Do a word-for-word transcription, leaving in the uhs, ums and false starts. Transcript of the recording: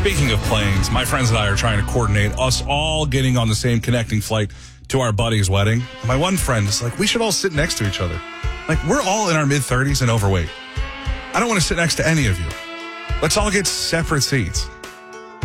Speaking of planes, my friends and I are trying to coordinate us all getting on the same connecting flight to our buddy's wedding. My one friend is like, we should all sit next to each other. Like, we're all in our mid-thirties and overweight. I don't want to sit next to any of you. Let's all get separate seats.